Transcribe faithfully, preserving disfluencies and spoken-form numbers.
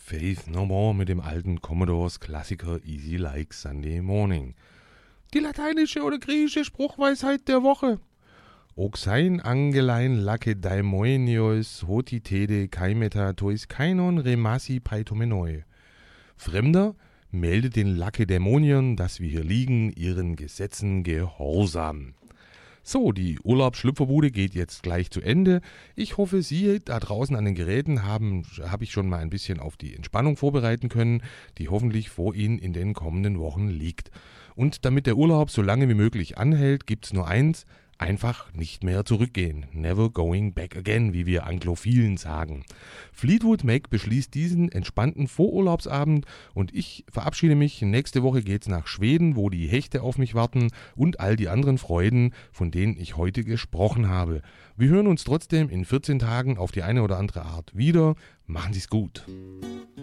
Faith No More mit dem alten Commodores Klassiker Easy Like Sunday Morning. Die lateinische oder griechische Spruchweisheit der Woche. Oxein angelein lacke daimoenios hotitede kaimeta tois kainon remasi paitomenoi. Fremder, meldet den Lakedämonien, dass wir hier liegen, ihren Gesetzen gehorsam. So, die Urlaubsschlüpferbude geht jetzt gleich zu Ende. Ich hoffe, Sie da draußen an den Geräten haben, habe ich schon mal ein bisschen auf die Entspannung vorbereiten können, die hoffentlich vor Ihnen in den kommenden Wochen liegt. Und damit der Urlaub so lange wie möglich anhält, gibt's nur eins: einfach nicht mehr zurückgehen. Never going back again, wie wir Anglophilen sagen. Fleetwood Mac beschließt diesen entspannten Vorurlaubsabend und ich verabschiede mich. Nächste Woche geht's nach Schweden, wo die Hechte auf mich warten und all die anderen Freuden, von denen ich heute gesprochen habe. Wir hören uns trotzdem in vierzehn Tagen auf die eine oder andere Art wieder. Machen Sie's gut.